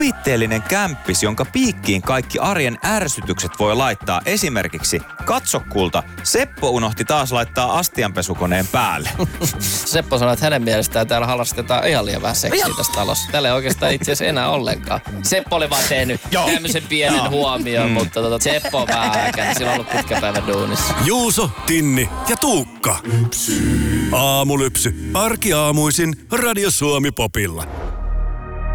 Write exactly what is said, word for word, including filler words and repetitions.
kuvitteellinen kämppis, jonka piikkiin kaikki arjen ärsytykset voi laittaa. Esimerkiksi, katso kulta, Seppo unohti taas laittaa astianpesukoneen päälle. Seppo sanoi, että hänen mielestään täällä halastetaan ihan liian vähän seksiä tässä talossa. Täällä ei oikeastaan itse asiassa enää ollenkaan. Seppo oli vaan tehnyt tämmöisen pienen huomioon, mm. mutta tota, Seppo on vähän äkäinen. Sillä on ollut pitkä päivä duunissa. Juuso, Tinni ja Tuukka. Aamulypsy. Arkiaamuisin Radio Suomi Popilla.